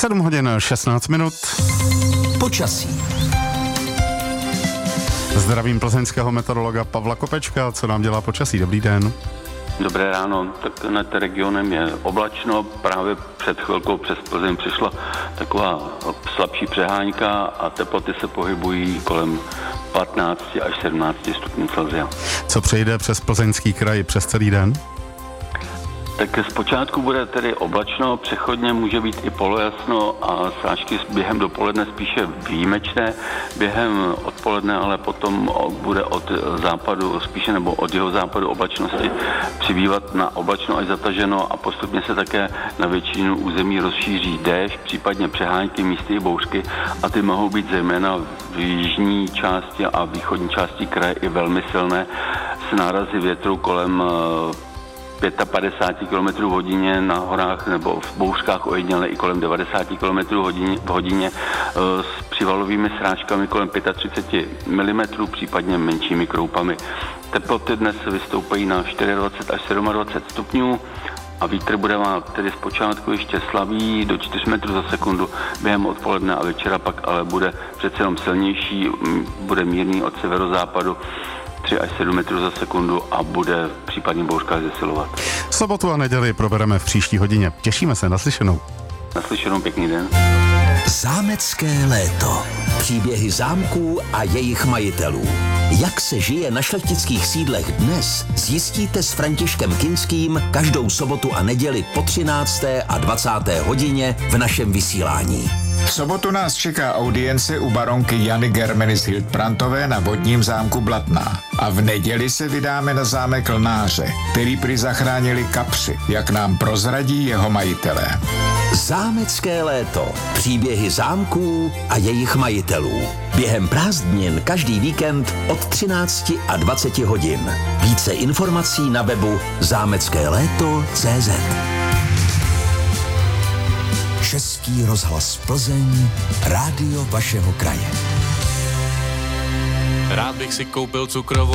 7 hodin 16 minut. Počasí. Zdravím plzeňského meteorologa Pavla Kopečka. Co nám dělá počasí? Dobrý den. Dobré ráno, tak nad regionem je oblačno, právě před chvilkou přes Plzeň přišla taková slabší přehánka a teploty se pohybují kolem 15 až 17 stupňů Celsia. Co přejde přes Plzeňský kraj přes celý den? Tak zpočátku bude tedy oblačno, přechodně může být i polojasno a srážky během dopoledne spíše výjimečné. Během odpoledne ale potom bude od západu, spíše nebo od jeho západu oblačnosti přibývat na oblačno až zataženo a postupně se také na většinu území rozšíří déšť, případně přehánky, místy i bouřky a ty mohou být zejména v jižní části a východní části kraje i velmi silné s nárazy větru kolem 55 km v hodině na horách nebo v bouřkách ojediněle i kolem 90 km v hodině s přivalovými srážkami kolem 35 mm, případně menšími kroupami. Teploty dnes vystoupají na 24 až 27 stupňů a vítr bude mít tedy zpočátku ještě slabý do 4 metrů za sekundu během odpoledne a večera pak ale bude přece jenom silnější, bude mírný od severozápadu 3 až 7 metrů za sekundu a bude případně bouřka zesilovat. Sobotu a neděli probereme v příští hodině. Těšíme se, naslyšenou. Naslyšenou, pěkný den. Zámecké léto. Příběhy zámků a jejich majitelů. Jak se žije na šlechtických sídlech dnes, zjistíte s Františkem Kinským každou sobotu a neděli po 13. a 20. hodině v našem vysílání. V sobotu nás čeká audience u baronky Jany Germenis Hildbrandtové na vodním zámku Blatná. A v neděli se vydáme na zámek Lnáře, který prý zachránili kapři, jak nám prozradí jeho majitelé. Zámecké léto. Příběhy zámků a jejich majitelů. Během prázdnin každý víkend od 13 a 20 hodin. Více informací na webu zámeckéléto.cz. Český rozhlas Plzeň, rádio vašeho kraje. Rád bych si koupil cukrovou